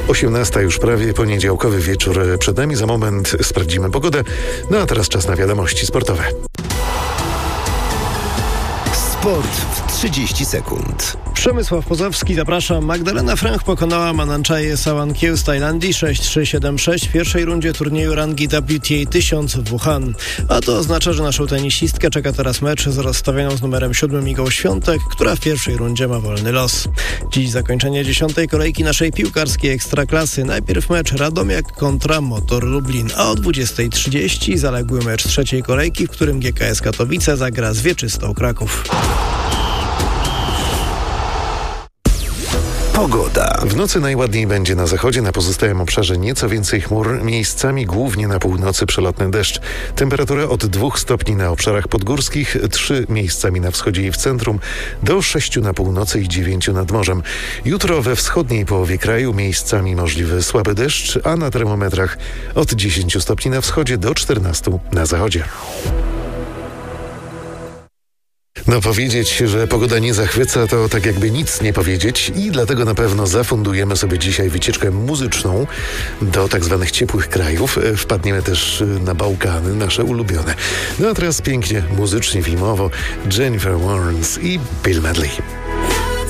18 już prawie, poniedziałkowy wieczór przed nami. Za moment sprawdzimy pogodę. No a teraz czas na wiadomości sportowe. Sport w 30 sekund. Przemysław Pozowski, zapraszam. Magdalena Fręch pokonała Mananchaję Sawankieł z Tajlandii 6-3-7-6 w pierwszej rundzie turnieju rangi WTA 1000 w Wuhan. A to oznacza, że naszą tenisistkę czeka teraz mecz z rozstawioną z numerem 7 Igą Świątek, która w pierwszej rundzie ma wolny los. Dziś zakończenie 10. kolejki naszej piłkarskiej ekstraklasy. Najpierw mecz Radomiak kontra Motor Lublin, a o 20:30 zaległy mecz trzeciej kolejki, w którym GKS Katowice zagra z Wieczystą Kraków. Pogoda. W nocy najładniej będzie na zachodzie, na pozostałym obszarze nieco więcej chmur, miejscami głównie na północy przelotny deszcz. Temperatura od 2 stopni na obszarach podgórskich, 3 miejscami na wschodzie i w centrum, do 6 na północy i 9 nad morzem. Jutro we wschodniej połowie kraju miejscami możliwy słaby deszcz, a na termometrach od 10 stopni na wschodzie do 14 na zachodzie. No powiedzieć, że pogoda nie zachwyca, to tak jakby nic nie powiedzieć i dlatego na pewno zafundujemy sobie dzisiaj wycieczkę muzyczną do tak zwanych ciepłych krajów. Wpadniemy też na Bałkany, nasze ulubione. No a teraz pięknie, muzycznie, filmowo Jennifer Warnes i Bill Medley.